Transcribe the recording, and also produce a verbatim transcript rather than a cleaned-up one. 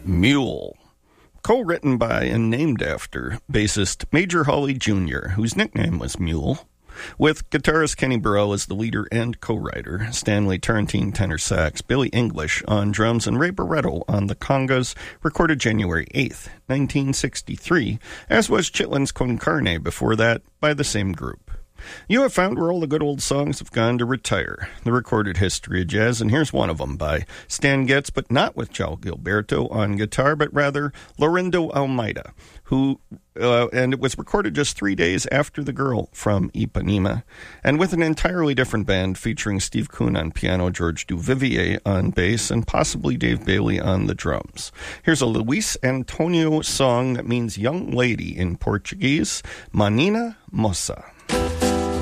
Mule, co-written by and named after bassist Major Hawley Junior, whose nickname was Mule, with guitarist Kenny Burrell as the leader and co-writer, Stanley Turrentine tenor sax, Billy English on drums, and Ray Barretto on the congas, recorded January eighth, nineteen sixty-three, as was Chitlin's Con Carne before that by the same group. You have found where all the good old songs have gone to retire, the recorded history of jazz, and here's one of them by Stan Getz, but not with João Gilberto on guitar, but rather Laurindo Almeida, who, uh, and it was recorded just three days after The Girl from Ipanema, and with an entirely different band featuring Steve Kuhn on piano, George Duvivier on bass, and possibly Dave Bailey on the drums. Here's a Luis Antonio song that means young lady in Portuguese, Menina Moça.